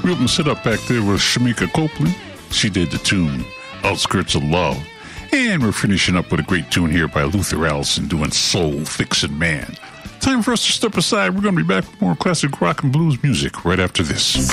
We opened the set up back there with Shamika Copeland. She did the tune Outskirts of Love. And we're finishing up with a great tune here by Luther Allison doing Soul Fixin' Man. Time for us to step aside. We're going to be back with more classic rock and blues music right after this.